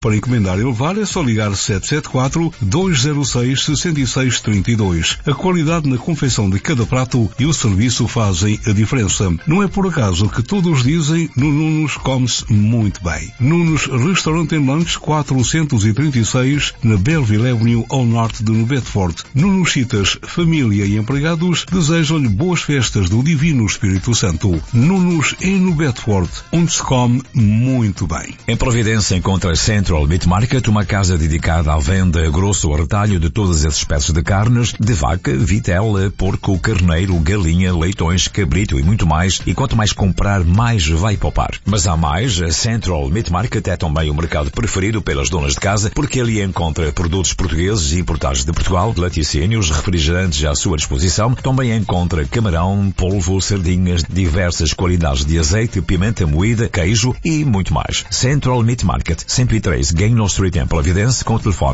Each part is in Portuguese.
Para encomendar e levar é só ligar 774-206-6632. A qualidade na confecção de cada prato e o serviço fazem a diferença. Não é por acaso que todos dizem no Nunos come-se muito bem. Nunos Restaurante and Lunch 436 na Belleville Avenue ao norte de New Bedford. Nunos Citas, família e empregados desejam-lhe boas festas do Divino Espírito Santo. Nunos em New Bedford, onde se come muito bem. Em Providência encontra Central Meat Market, uma casa dedicada à venda grosso ou retalho de todas as espécies de carnes, de vaca, vitela, porco, carneiro, galinha, leitões, cabrito e muito mais. E quanto mais comprar, mais vai poupar. Mas há mais, a Central Meat Market é também o mercado preferido pelas donas de casa, porque ali encontra produtos portugueses e importados de Portugal, laticínios, refrigerantes à sua disposição. Também encontra camarão, polvo, sardinhas, diversas qualidades de azeite, pimenta moída, queijo e muito mais. Central Meat Market, 103 Gaynor Street em Providence, com o telefone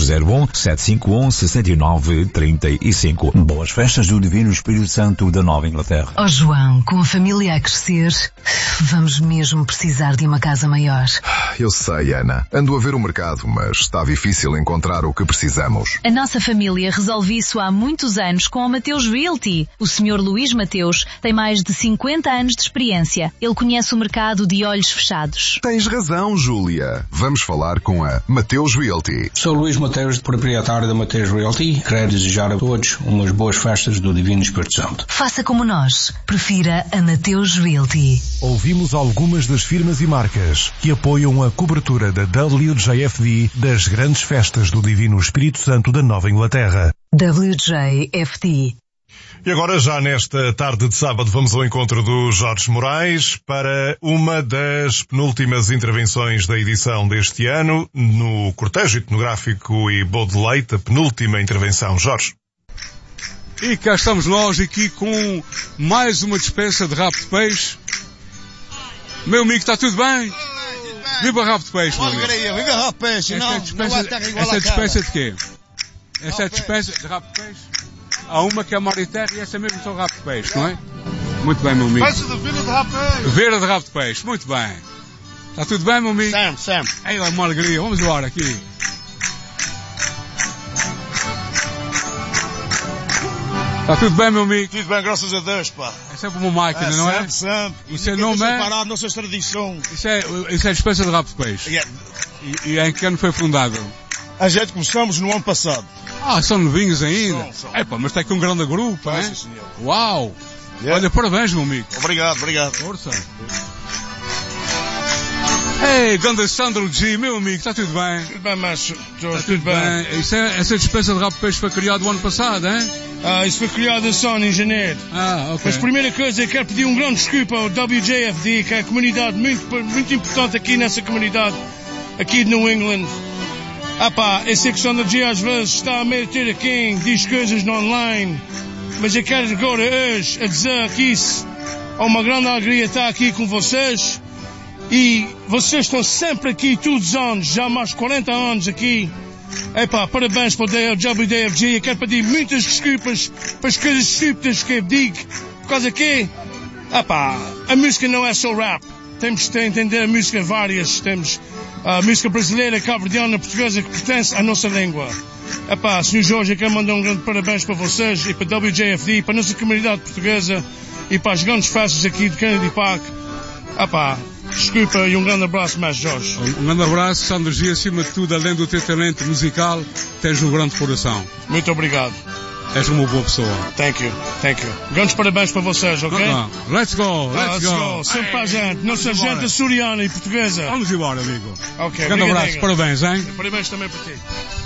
401-751-6935. Boas festas do Divino Espírito Santo da Nova Inglaterra. Oh João, com a família a crescer, vamos mesmo precisar de uma casa maior. Eu sei, Ana. Ando a ver o mercado, mas está difícil encontrar o que precisamos. A nossa família resolve isso há muitos anos com a Mateus Realty. O Sr. Luís Mateus tem mais de 50 anos de experiência. Ele conhece o mercado de olhos fechados. Tens razão, Júlia. Vamos falar com a Mateus Realty. Sou Luís Mateus, proprietário da Mateus Realty. Quero desejar a todos umas boas festas do Divino Espírito Santo. Faça como nós. Prefira a Mateus Realty. Ouvimos algumas das firmas e marcas que apoiam a cobertura da WJFD das grandes festas do Divino Espírito Santo da Nova Inglaterra. WJFD. E agora, já nesta tarde de sábado, vamos ao encontro do Jorge Moraes para uma das penúltimas intervenções da edição deste ano no cortejo etnográfico e Boa de Leite, a penúltima intervenção. Jorge. E cá estamos nós aqui com mais uma dispensa de rabo de peixe. Meu amigo, está tudo bem? Viva rabo de peixe, meu amigo. Viva rabo de peixe, não vai estar igual esta dispensa de quê? Esta é a dispensa de rabo de peixe? Há uma que é Mariterra e essa mesmo são rabo de peixe, não é? Muito bem, meu amigo. Peixe de Vira de rabo de peixe. Vira de rabo de peixe, muito bem. Está tudo bem, meu amigo? Sempre. Aí é uma alegria, vamos embora aqui. Está tudo bem, meu amigo? Tudo bem, graças a Deus, pá. É sempre uma máquina, não é? Sempre. O seu nome é? Parado, nossas tradições. Isso é dispensa de rabo de peixe. Yeah. E em que ano foi fundado? A gente começamos no ano passado. São novinhos ainda? São. Epá, mas está aqui um grande grupo, hein? Sim, senhor. Uau! Yeah. Olha, parabéns, meu amigo. Obrigado. Força. Ei, grande Sandro G, meu amigo, está tudo bem? Tudo bem, macho. Tudo bem. Essa dispensa de rabo de peixe foi criada o ano passado, hein? Isso foi criado só em janeiro. Ok. Mas primeira coisa, eu quero pedir um grande desculpa ao WJFD, que é a comunidade muito importante aqui nessa comunidade, aqui de New England. A secção da G às vezes está a meter aqui, diz coisas no online, mas eu quero agora hoje a dizer que isso é uma grande alegria estar aqui com vocês, e vocês estão sempre aqui todos os anos, já há mais de 40 anos aqui. Parabéns para o WJFG. Eu quero pedir muitas desculpas para as coisas estúpidas que eu digo, por causa que a música não é só rap. Temos de entender a música várias. Temos a música brasileira, cabo-verdiana, portuguesa, que pertence à nossa língua. Sr. Jorge, eu quero mandar um grande parabéns para vocês e para a WJFD, para a nossa comunidade portuguesa e para as grandes festas aqui de Kennedy Park. Desculpa e um grande abraço mais, Jorge. Um grande abraço, Sandro G, acima de tudo, além do teu talento musical, tens um grande coração. Muito obrigado. És uma boa pessoa. Thank you. Grandes parabéns para vocês, ok? Let's go. Sempre para a gente, nossa gente açoriana e portuguesa. Vamos embora, amigo. Ok, grande abraço, parabéns, hein? Parabéns também para ti.